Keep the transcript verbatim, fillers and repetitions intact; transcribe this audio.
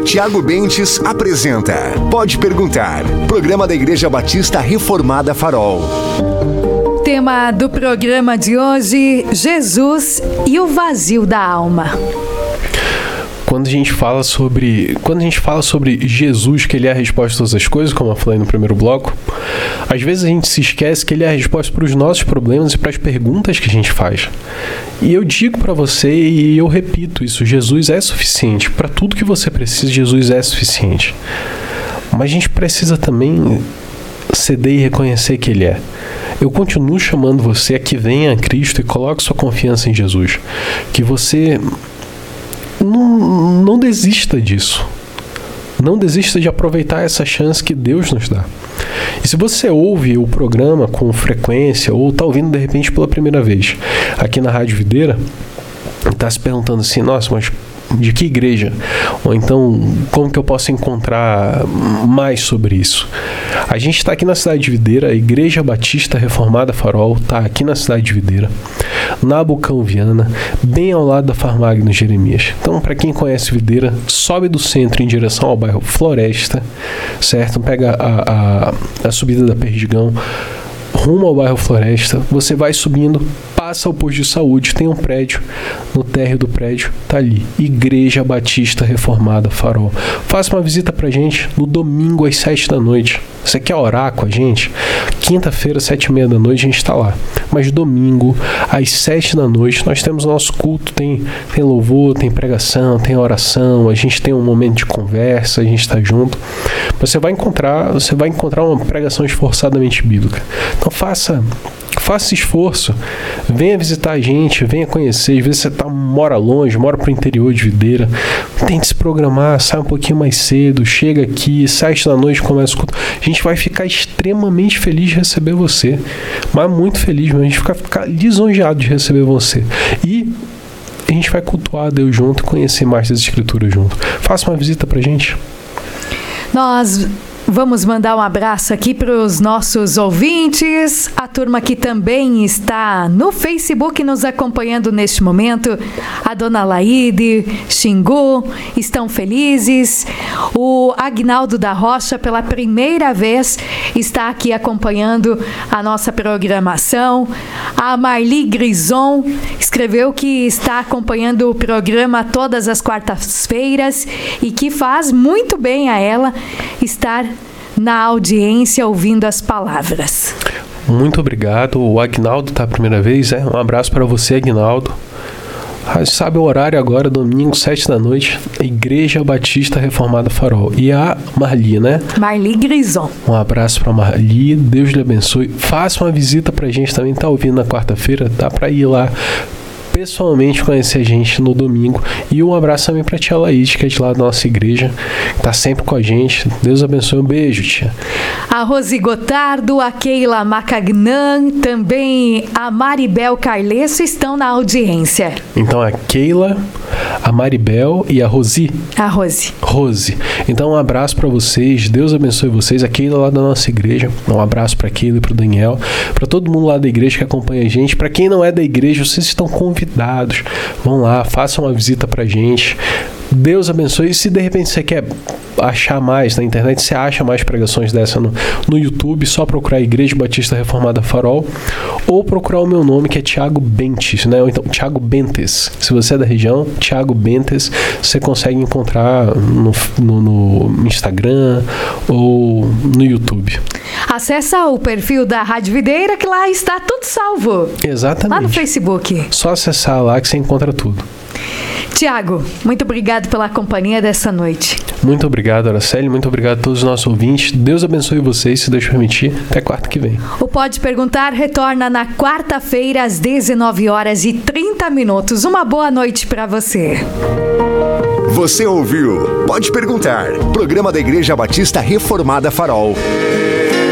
Tiago Bentes apresenta Pode Perguntar, programa da Igreja Batista Reformada Farol. Tema do programa de hoje: Jesus e o vazio da alma. Quando a gente fala sobre, quando a gente fala sobre Jesus, que ele é a resposta a todas as coisas, como eu falei no primeiro bloco, às vezes a gente se esquece que ele é a resposta para os nossos problemas e para as perguntas que a gente faz. E eu digo para você e eu repito isso: Jesus é suficiente. Para tudo que você precisa, Jesus é suficiente. Mas a gente precisa também ceder e reconhecer que ele é. Eu continuo chamando você a que venha a Cristo e coloque sua confiança em Jesus. Que você Não, não desista disso. Não desista de aproveitar essa chance que Deus nos dá. E se você ouve o programa com frequência ou está ouvindo de repente pela primeira vez aqui na Rádio Videira, está se perguntando assim: nossa, mas de que igreja? Ou então, como que eu posso encontrar mais sobre isso? A gente está aqui na cidade de Videira, a Igreja Batista Reformada Farol está aqui na cidade de Videira, na Bucão Viana, bem ao lado da Farmagno Jeremias. Então, para quem conhece Videira, sobe do centro em direção ao bairro Floresta, certo? Pega a, a, a subida da Perdigão, rumo ao bairro Floresta, você vai subindo, passa ao posto de saúde, tem um prédio, no térreo do prédio tá ali, Igreja Batista Reformada Farol. Faça uma visita pra gente no domingo às sete da noite. Você quer orar com a gente? Quinta-feira, sete e meia da noite, a gente tá lá. Mas domingo, às sete da noite, nós temos o nosso culto, tem, tem louvor, tem pregação, tem oração, a gente tem um momento de conversa, a gente tá junto. Você vai encontrar, você vai encontrar uma pregação esforçadamente bíblica. Então faça, faça esse esforço, venha visitar a gente, venha conhecer. Às vezes você tá, mora longe, mora pro interior de Videira, tente se programar, sai um pouquinho mais cedo, chega aqui, sete da noite, começa o culto. A gente vai ficar extremamente feliz de receber você, mas muito feliz mesmo, a gente vai ficar lisonjeado de receber você. E a gente vai cultuar a Deus junto e conhecer mais das Escrituras junto. Faça uma visita pra gente. Nós vamos mandar um abraço aqui para os nossos ouvintes, a turma que também está no Facebook nos acompanhando neste momento. A dona Laide, Xingu, estão felizes. O Agnaldo da Rocha, pela primeira vez, está aqui acompanhando a nossa programação. A Marli Grison escreveu que está acompanhando o programa todas as quartas-feiras e que faz muito bem a ela estar na audiência ouvindo as palavras. Muito obrigado. O Agnaldo tá a primeira vez, é? Um abraço para você, Agnaldo. Ah, sabe o horário agora, domingo, sete da noite, Igreja Batista Reformada Farol. E a Marli, né? Marli Grison. Um abraço para Marli, Deus lhe abençoe. Faça uma visita pra gente também, tá ouvindo na quarta-feira, dá para ir lá pessoalmente conhecer a gente no domingo. E um abraço também pra tia Laís, que é de lá da nossa igreja, que tá sempre com a gente. Deus abençoe, um beijo, tia. A Rosi Gotardo, a Keila Macagnan, também a Maribel Carlesso estão na audiência. Então a Keila, a Maribel e a Rosi. A Rosi. Rose. Então um abraço pra vocês, Deus abençoe vocês. A Keila lá da nossa igreja, um abraço pra Keila e pro Daniel, pra todo mundo lá da igreja que acompanha a gente. Pra quem não é da igreja, vocês estão convidados. Vão lá, façam uma visita pra gente. Deus abençoe. E se de repente você quer achar mais na internet, você acha mais pregações dessa no, no YouTube, só procurar Igreja Batista Reformada Farol ou procurar o meu nome, que é Tiago Bentes, né? Ou então Tiago Bentes. Se você é da região, Tiago Bentes, você consegue encontrar no, no, no Instagram ou no YouTube. Acessa o perfil da Rádio Videira, que lá está tudo salvo. Exatamente. Lá no Facebook. Só acessar lá que você encontra tudo. Tiago, muito obrigado pela companhia dessa noite. Muito obrigado, Araceli. Muito obrigado a todos os nossos ouvintes. Deus abençoe vocês, se Deus permitir. Até quarta que vem. O Pode Perguntar retorna na quarta-feira às dezenove horas e trinta minutos. Uma boa noite para você. Você ouviu Pode Perguntar, programa da Igreja Batista Reformada Farol.